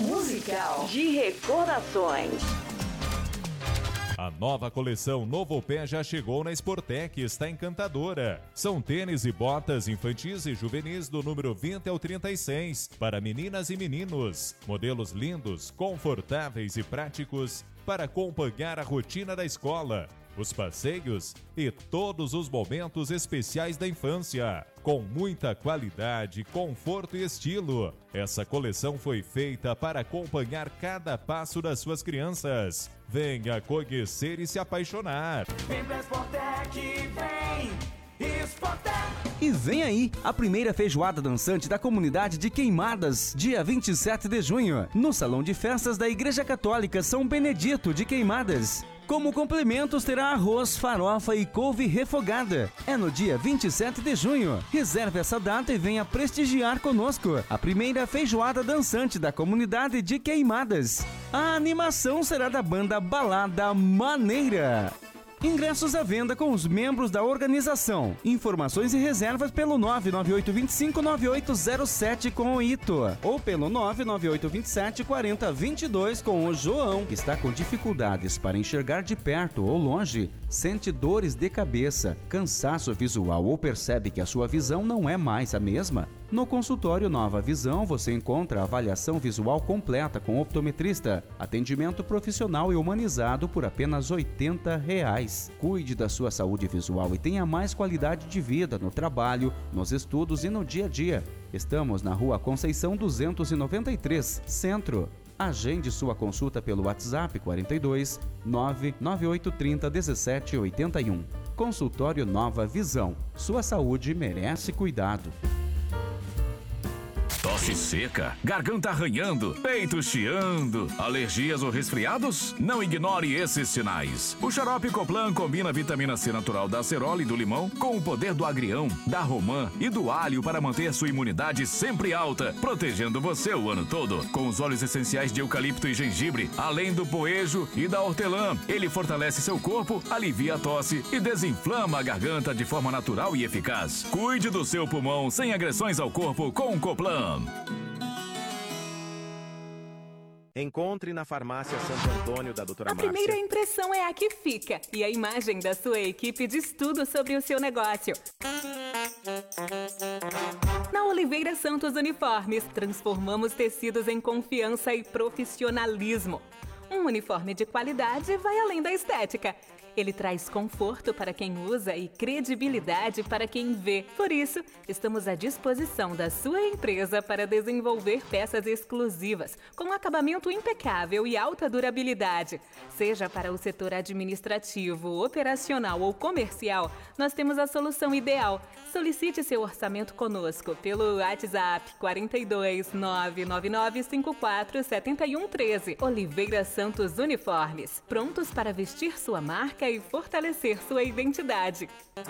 musical de recordações. A nova coleção Novo Pé já chegou na Sportec e está encantadora. São tênis e botas infantis e juvenis do número 20 ao 36 para meninas e meninos. Modelos lindos, confortáveis e práticos para acompanhar a rotina da escola, os passeios e todos os momentos especiais da infância. Com muita qualidade, conforto e estilo, essa coleção foi feita para acompanhar cada passo das suas crianças. Venha conhecer e se apaixonar. Vem pra Sportec, vem Sportec. E vem aí a primeira feijoada dançante da comunidade de Queimadas, dia 27 de junho, no Salão de Festas da Igreja Católica São Benedito de Queimadas. Como complementos terá arroz, farofa e couve refogada. É no dia 27 de junho. Reserve essa data e venha prestigiar conosco a primeira feijoada dançante da comunidade de Queimadas. A animação será da banda Balada Maneira. Ingressos à venda com os membros da organização. Informações e reservas pelo 998259807 com o Ito ou pelo 998274022 com o João, que está com dificuldades para enxergar de perto ou longe, sente dores de cabeça, cansaço visual ou percebe que a sua visão não é mais a mesma. No consultório Nova Visão você encontra a avaliação visual completa com optometrista, atendimento profissional e humanizado por apenas R$ 80. Cuide da sua saúde visual e tenha mais qualidade de vida no trabalho, nos estudos e no dia a dia. Estamos na Rua Conceição 293, Centro. Agende sua consulta pelo WhatsApp 42 99830 1781. Consultório Nova Visão. Sua saúde merece cuidado. Tosse seca, garganta arranhando, peito chiando, alergias ou resfriados? Não ignore esses sinais. O xarope Coplan combina a vitamina C natural da acerola e do limão com o poder do agrião, da romã e do alho para manter sua imunidade sempre alta, protegendo você o ano todo. Com os óleos essenciais de eucalipto e gengibre, além do poejo e da hortelã, ele fortalece seu corpo, alivia a tosse e desinflama a garganta de forma natural e eficaz. Cuide do seu pulmão sem agressões ao corpo com o Coplan. Encontre na farmácia Santo Antônio da doutora Márcia. A primeira impressão é a que fica e a imagem da sua equipe diz tudo sobre o seu negócio. Na Oliveira Santos Uniformes, transformamos tecidos em confiança e profissionalismo. Um uniforme de qualidade vai além da estética. Ele traz conforto para quem usa e credibilidade para quem vê. Por isso, estamos à disposição da sua empresa para desenvolver peças exclusivas, com acabamento impecável e alta durabilidade. Seja para o setor administrativo, operacional ou comercial, nós temos a solução ideal. Solicite seu orçamento conosco pelo WhatsApp 42 999 54 7113. Oliveira Santos Uniformes, prontos para vestir sua marca e fortalecer sua identidade.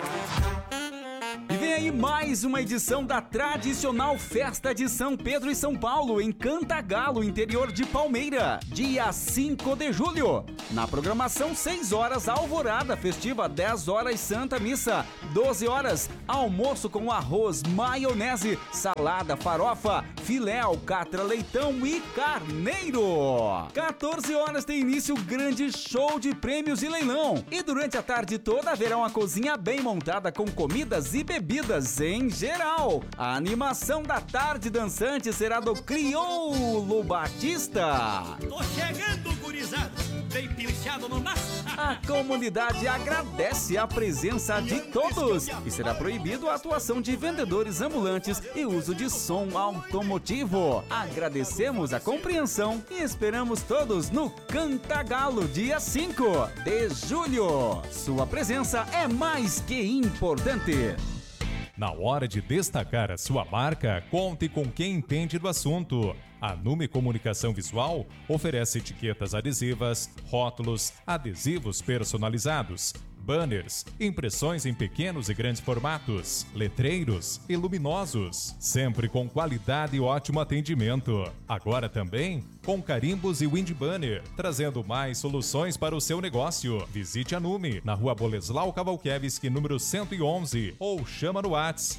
E vem aí mais uma edição da tradicional Festa de São Pedro e São Paulo em Cantagalo, interior de Palmeira, dia 5 de julho. Na programação, 6 horas, alvorada festiva, 10 horas, Santa Missa, 12 horas, almoço com arroz, maionese, salada, farofa, filé, alcatra, leitão e carneiro. 14 horas tem início o grande show de prêmios e leilão. E durante a tarde toda haverá uma cozinha bem montada com comidas e bebidas em geral. A animação da tarde dançante será do Crioulo Batista. Tô chegando, gurizada, bem pilchado no maço. A comunidade agradece a presença de todos e será proibido a atuação de vendedores ambulantes e uso de som automotivo. Agradecemos a compreensão e esperamos todos no Cantagalo, dia 5 de julho. Sua presença é mais que importante. Na hora de destacar a sua marca, conte com quem entende do assunto. A Nume Comunicação Visual oferece etiquetas adesivas, rótulos, adesivos personalizados, banners, impressões em pequenos e grandes formatos, letreiros e luminosos, sempre com qualidade e ótimo atendimento. Agora também com carimbos e wind banner, trazendo mais soluções para o seu negócio. Visite a Nume, na rua Boleslau Cavalkiewicz, número 111, ou chama no WhatsApp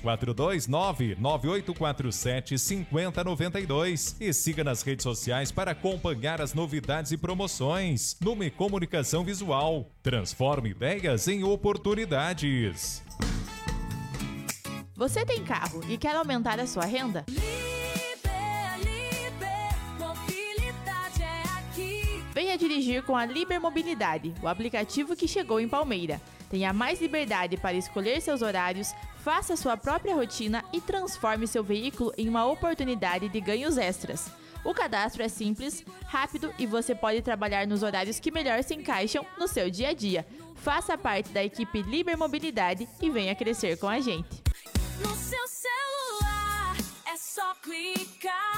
429-9847-5092 e siga nas redes sociais para acompanhar as novidades e promoções. Nume Comunicação Visual, transforma ideias em oportunidades. Você tem carro e quer aumentar a sua renda? Mobilidade é aqui. Venha dirigir com a Liber Mobilidade, o aplicativo que chegou em Palmeira. Tenha mais liberdade para escolher seus horários, faça sua própria rotina e transforme seu veículo em uma oportunidade de ganhos extras. O cadastro é simples, rápido e você pode trabalhar nos horários que melhor se encaixam no seu dia a dia. Faça parte da equipe Liber Mobilidade e venha crescer com a gente. No seu celular é só clicar.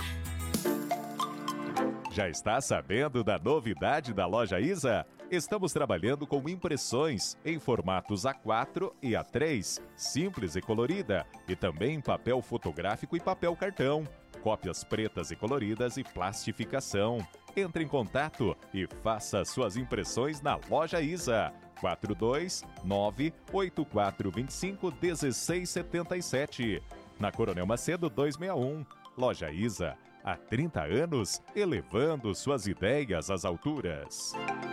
Já está sabendo da novidade da Loja Isa? Estamos trabalhando com impressões em formatos A4 e A3, simples e colorida, e também em papel fotográfico e papel cartão, cópias pretas e coloridas e plastificação. Entre em contato e faça suas impressões na Loja Isa. 429-8425-1677. Na Coronel Macedo 261. Loja Isa, há 30 anos, elevando suas ideias às alturas.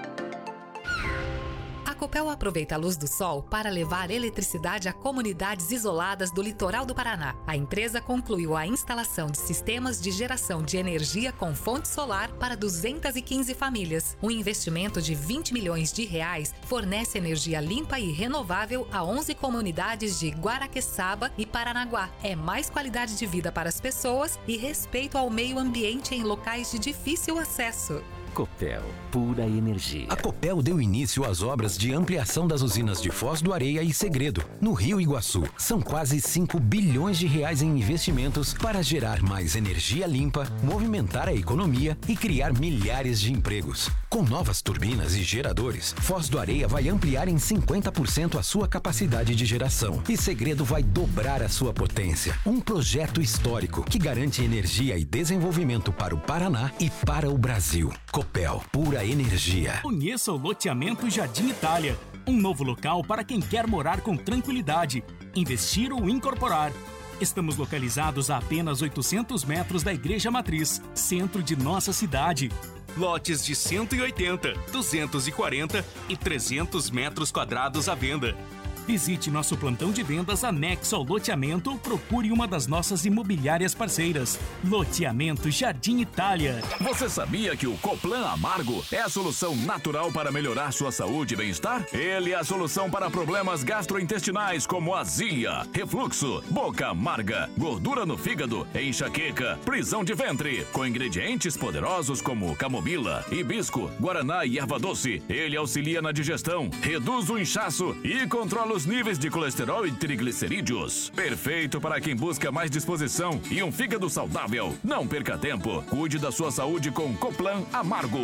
A Copel aproveita a luz do sol para levar eletricidade a comunidades isoladas do litoral do Paraná. A empresa concluiu a instalação de sistemas de geração de energia com fonte solar para 215 famílias. Um investimento de R$20 milhões fornece energia limpa e renovável a 11 comunidades de Guaraqueçaba e Paranaguá. É mais qualidade de vida para as pessoas e respeito ao meio ambiente em locais de difícil acesso. Copel, pura energia. A Copel deu início às obras de ampliação das usinas de Foz do Areia e Segredo, no Rio Iguaçu. São quase R$5 bilhões em investimentos para gerar mais energia limpa, movimentar a economia e criar milhares de empregos. Com novas turbinas e geradores, Foz do Areia vai ampliar em 50% a sua capacidade de geração e Segredo vai dobrar a sua potência. Um projeto histórico que garante energia e desenvolvimento para o Paraná e para o Brasil. Copel, pura energia. Conheça o loteamento Jardim Itália, um novo local para quem quer morar com tranquilidade, investir ou incorporar. Estamos localizados a apenas 800 metros da Igreja Matriz, centro de nossa cidade. Lotes de 180, 240 e 300 metros quadrados à venda. Visite nosso plantão de vendas anexo ao loteamento ou procure uma das nossas imobiliárias parceiras. Loteamento Jardim Itália. Você sabia que o Coplan Amargo é a solução natural para melhorar sua saúde e bem-estar? Ele é a solução para problemas gastrointestinais como azia, refluxo, boca amarga, gordura no fígado, enxaqueca, prisão de ventre. Com ingredientes poderosos como camomila, hibisco, guaraná e erva doce, ele auxilia na digestão, reduz o inchaço e controla os níveis de colesterol e triglicerídeos. Perfeito para quem busca mais disposição e um fígado saudável. Não perca tempo. Cuide da sua saúde com Coplan Amargo.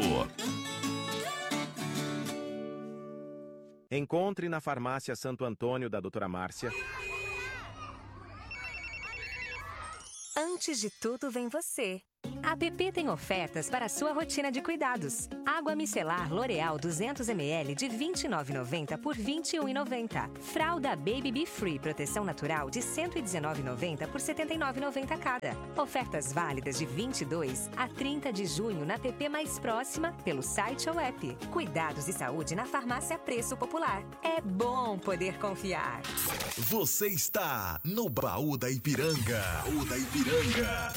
Encontre na farmácia Santo Antônio da doutora Márcia. Antes de tudo vem você. A PP tem ofertas para a sua rotina de cuidados. Água micelar L'Oreal 200ml de R$ 29,90 por R$ 21,90. Fralda Baby Be Free Proteção Natural de R$ 119,90 por R$ 79,90 cada. Ofertas válidas de 22 a 30 de junho na PP mais próxima, pelo site ou app. Cuidados e saúde na farmácia Preço Popular. É bom poder confiar. Você está no Baú da Ipiranga. Baú da Ipiranga.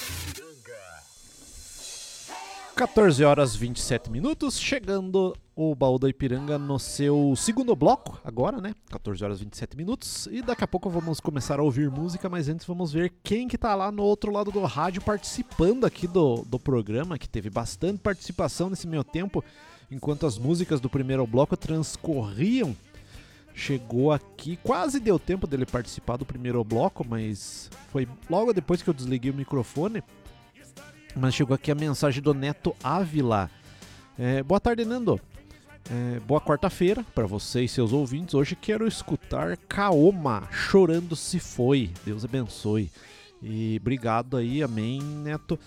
14h27, chegando o Baú da Ipiranga no seu segundo bloco, agora, né? 14h27, e daqui a pouco vamos começar a ouvir música, mas antes vamos ver quem que tá lá no outro lado do rádio participando aqui do programa, que teve bastante participação nesse meio tempo, enquanto as músicas do primeiro bloco transcorriam. Chegou aqui, quase deu tempo dele participar do primeiro bloco, mas foi logo depois que eu desliguei o microfone. Mas chegou aqui a mensagem do Neto Ávila. Boa tarde, Nando. Boa quarta-feira para você e seus ouvintes. Hoje quero escutar Kaoma, Chorando Se Foi. Deus abençoe. E obrigado aí, amém, Neto.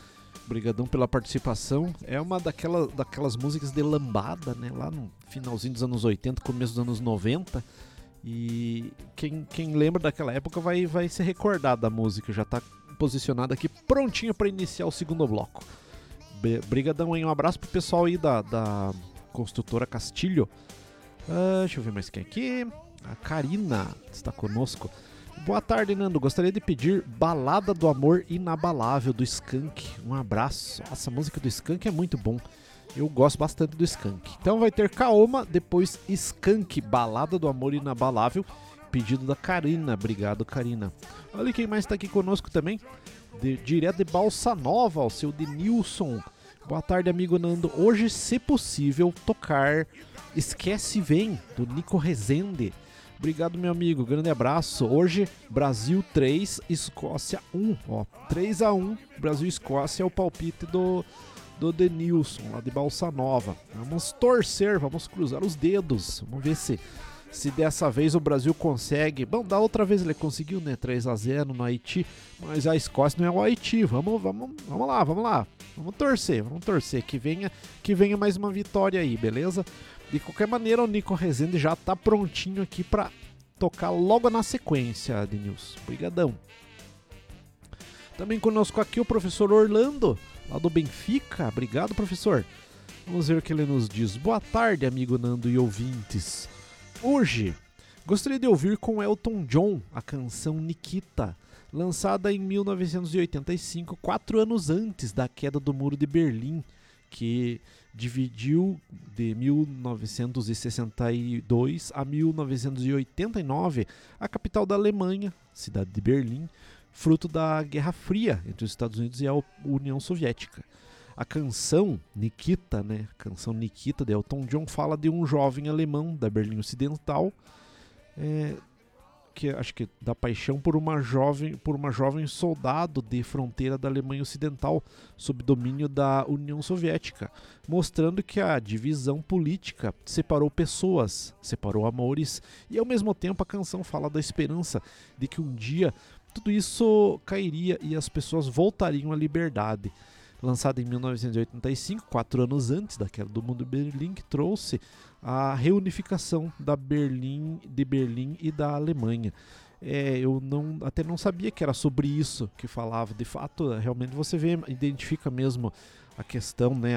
Obrigadão pela participação. É uma daquelas músicas de lambada, né? Lá no finalzinho dos anos 80, começo dos anos 90. E quem lembra daquela época vai se recordar da música. Já tá posicionada aqui, prontinha para iniciar o segundo bloco. Brigadão aí, um abraço pro pessoal aí da construtora Castilho. Deixa eu ver mais quem aqui. A Karina está conosco. Boa tarde, Nando. Gostaria de pedir Balada do Amor Inabalável do Skank. Um abraço. Essa música do Skank é muito bom. Eu gosto bastante do Skank. Então vai ter Kaoma, depois Skank, Balada do Amor Inabalável. Pedido da Karina. Obrigado, Karina. Olha quem mais está aqui conosco também. Direto de Balsa Nova, o seu Denilson. Boa tarde, amigo Nando. Hoje, se possível, tocar Esquece Vem, do Nico Rezende. Obrigado, meu amigo. Grande abraço. Hoje, Brasil 3, Escócia 1. 3-1, Brasil e Escócia é o palpite do Denilson, lá de Balsa Nova. Vamos torcer, vamos cruzar os dedos. Vamos ver se dessa vez o Brasil consegue. Bom, da outra vez ele conseguiu, né? 3-0 no Haiti. Mas a Escócia não é o Haiti. Vamos lá. Vamos torcer. Que venha mais uma vitória aí, beleza? De qualquer maneira, o Nico Rezende já tá prontinho aqui pra tocar logo na sequência, Denilson. Obrigadão. Também conosco aqui o professor Orlando, lá do Benfica. Obrigado, professor. Vamos ver o que ele nos diz. Boa tarde, amigo Nando e ouvintes. Hoje, gostaria de ouvir com Elton John a canção Nikita, lançada em 1985, 4 anos antes da queda do Muro de Berlim, que dividiu de 1962 a 1989 a capital da Alemanha, cidade de Berlim, fruto da Guerra Fria entre os Estados Unidos e a União Soviética. A canção Nikita, né? A canção Nikita de Elton John fala de um jovem alemão da Berlim Ocidental, que acho que da paixão por uma jovem soldado de fronteira da Alemanha Ocidental sob domínio da União Soviética, mostrando que a divisão política separou pessoas, separou amores, e ao mesmo tempo a canção fala da esperança de que um dia tudo isso cairia e as pessoas voltariam à liberdade. Lançada em 1985, 4 anos antes da queda do Muro de Berlim, que trouxe a reunificação de Berlim e da Alemanha. Eu até não sabia que era sobre isso que falava. De fato, realmente você identifica mesmo a questão, né,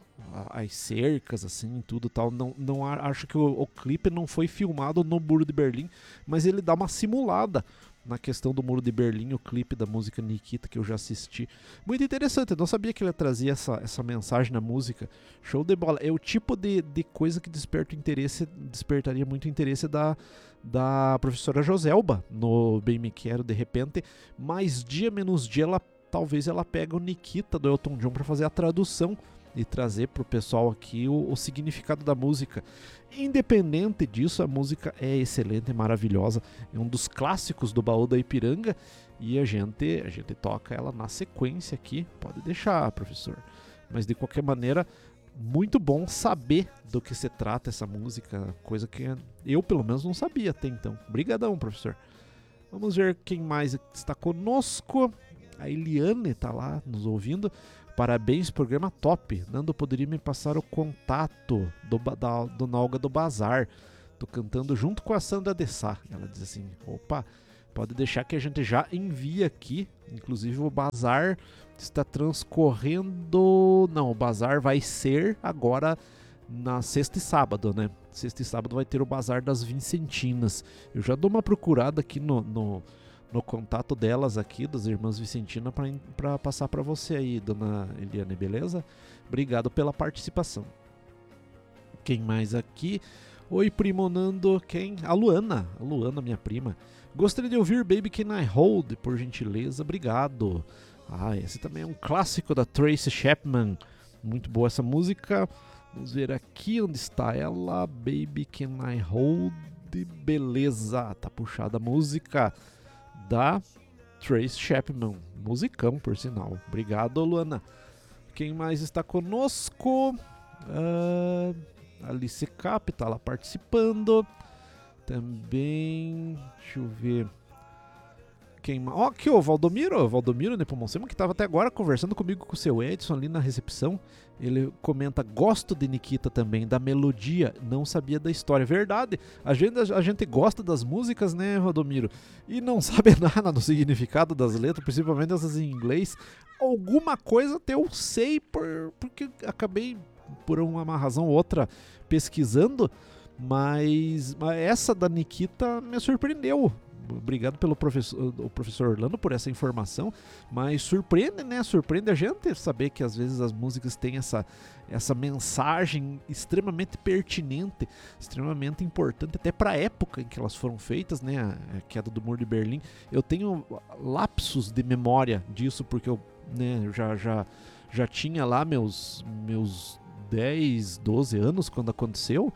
as cercas, assim, tudo tal. Não acho que o clipe não foi filmado no Muro de Berlim, mas ele dá uma simulada na questão do Muro de Berlim, o clipe da música Nikita, que eu já assisti. Muito interessante, eu não sabia que ele trazia essa mensagem na música. Show de bola. É o tipo de coisa que despertaria muito interesse da professora Joselba no Bem Me Quero, de repente. Mais dia, menos dia, talvez ela pegue o Nikita do Elton John para fazer a tradução e trazer pro pessoal aqui o significado da música. Independente disso, a música é excelente, é maravilhosa, é um dos clássicos do Baú da Ipiranga e a gente toca ela na sequência aqui, pode deixar, professor. Mas de qualquer maneira, muito bom saber do que se trata essa música, coisa que eu pelo menos não sabia até então. Obrigadão, professor. Vamos ver quem mais está conosco. A Eliane está lá nos ouvindo. Parabéns, programa top. Nando, poderia me passar o contato do Nalga do Bazar. Tô cantando junto com a Sandra de Sá. Ela diz assim, opa, pode deixar que a gente já envia aqui. Inclusive o Bazar está transcorrendo... Não, o Bazar vai ser agora na sexta e sábado, né? Sexta e sábado vai ter o Bazar das Vicentinas. Eu já dou uma procurada aqui no contato delas aqui, das Irmãs Vicentinas, para passar para você aí, dona Eliane, beleza? Obrigado pela participação. Quem mais aqui? Oi, primo Nando, quem? A Luana, minha prima. Gostaria de ouvir Baby Can I Hold, por gentileza, obrigado. Esse também é um clássico da Tracy Chapman, muito boa essa música. Vamos ver aqui onde está ela, Baby Can I Hold, beleza, tá puxada a música da Tracy Chapman, musicão por sinal. Obrigado, Luana. Quem mais está conosco? Alice Cap está lá participando. Também, deixa eu ver. Ó, aqui o Valdomiro Nepomucemo, que estava até agora conversando comigo com o seu Edson ali na recepção. Ele comenta, gosto de Nikita também, da melodia, não sabia da história. Verdade, a gente gosta das músicas, né, Valdomiro? E não sabe nada do significado das letras, principalmente essas em inglês. Alguma coisa até eu sei, porque acabei, por uma razão ou outra, pesquisando, mas essa da Nikita me surpreendeu. Obrigado pelo professor Orlando por essa informação, mas surpreende, né? Surpreende a gente saber que às vezes as músicas têm essa mensagem extremamente pertinente, extremamente importante, até para a época em que elas foram feitas, né? A queda do Muro de Berlim. Eu tenho lapsos de memória disso, porque eu, né, já tinha lá meus 10, 12 anos quando aconteceu.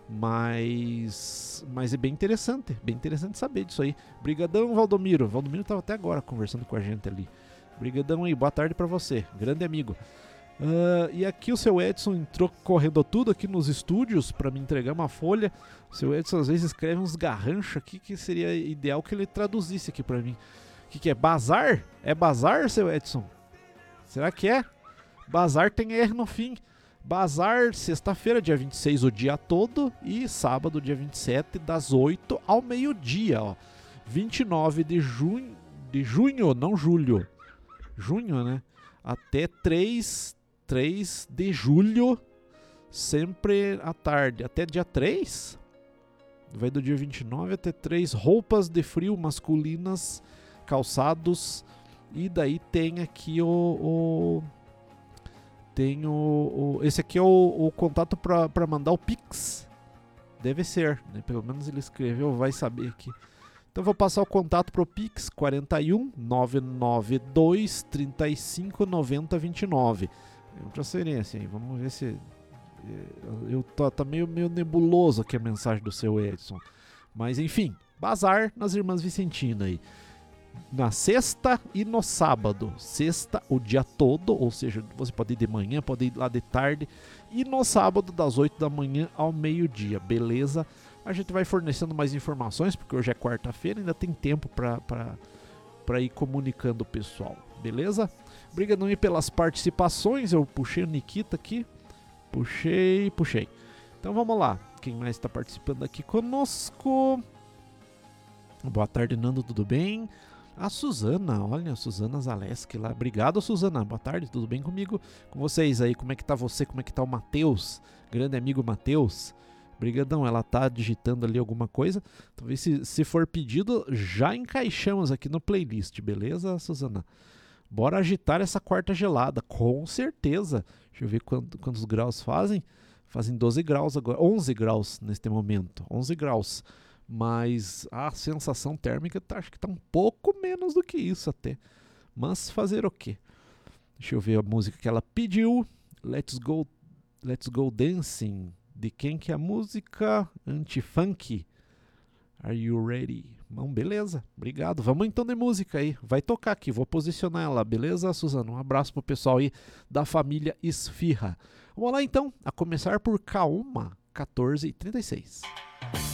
Mas é bem interessante saber disso aí. Brigadão, Valdomiro. Valdomiro estava até agora conversando com a gente ali. Brigadão aí, boa tarde para você, grande amigo. E aqui o seu Edson entrou correndo tudo aqui nos estúdios para me entregar uma folha. O seu Edson às vezes escreve uns garranchos aqui que seria ideal que ele traduzisse aqui para mim. O que é? Bazar? É bazar, seu Edson? Será que é? Bazar tem R no fim. Bazar, sexta-feira, dia 26, o dia todo, e sábado, dia 27, das 8 ao meio-dia, ó. 29 de junho, não julho. Junho, né? Até 3 de julho, sempre à tarde. Até dia 3, vai do dia 29 até 3, roupas de frio masculinas, calçados, e daí tem aqui esse aqui é o contato para mandar o Pix. Deve ser, né? Pelo menos ele escreveu, vai saber aqui. Então vou passar o contato pro Pix, 41 992 35 90 29. É uma transferência aí, vamos ver se... Tá meio nebuloso aqui a mensagem do seu Edson. Mas enfim, bazar nas Irmãs Vicentina aí. Na sexta e no sábado. Sexta o dia todo, ou seja, você pode ir de manhã, pode ir lá de tarde. E no sábado das 8 da manhã ao meio-dia, beleza? A gente vai fornecendo mais informações, porque hoje é quarta-feira, ainda tem tempo para ir comunicando o pessoal, beleza? Obrigado aí pelas participações, eu puxei o Nikita aqui. Puxei. Então vamos lá, quem mais está participando aqui conosco? Boa tarde, Nando, tudo bem? A Suzana, olha, a Suzana Zaleski lá. Obrigado, Suzana. Boa tarde, tudo bem comigo? Com vocês aí, como é que tá você? Como é que tá o Matheus? Grande amigo Matheus. Brigadão, ela tá digitando ali alguma coisa. Talvez se for pedido, já encaixamos aqui no playlist, beleza, Suzana? Bora agitar essa quarta gelada, com certeza. Deixa eu ver quantos graus fazem. Fazem 12 graus agora, 11 graus neste momento, 11 graus. Mas a sensação térmica acho que está um pouco menos do que isso até. Mas fazer o quê? Deixa eu ver a música que ela pediu. Let's Go Dancing. De quem que é a música? Anti-funk. Are you ready? Bom, beleza, obrigado. Vamos então de música aí. Vai tocar aqui, vou posicionar ela, beleza, Suzana? Um abraço pro pessoal aí da família Esfirra. Vamos lá então, a começar por Kaoma 1436.